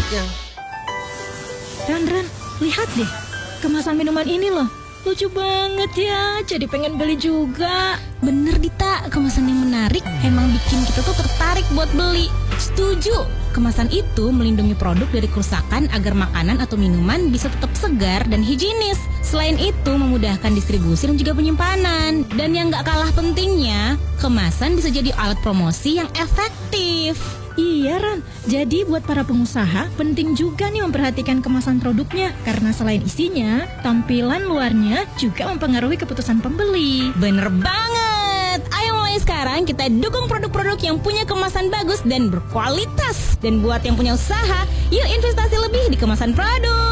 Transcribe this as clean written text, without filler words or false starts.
produknya. Ran, lihat deh. Kemasan minuman ini loh. Lucu banget ya, jadi pengen beli juga. Bener Dita, kemasan yang menarik emang bikin kita tuh tertarik buat beli. Setuju, kemasan itu melindungi produk dari kerusakan agar makanan atau minuman bisa tetap segar dan higienis. Selain itu memudahkan distribusi dan juga penyimpanan. Dan yang gak kalah pentingnya, kemasan bisa jadi alat promosi yang efektif. Iya Ran, jadi buat para pengusaha penting juga nih memperhatikan kemasan produknya. Karena selain isinya, tampilan luarnya juga mempengaruhi keputusan pembeli. Bener banget. Ayo mulai sekarang kita dukung produk-produk yang punya kemasan bagus dan berkualitas. Dan buat yang punya usaha, yuk investasi lebih di kemasan produk.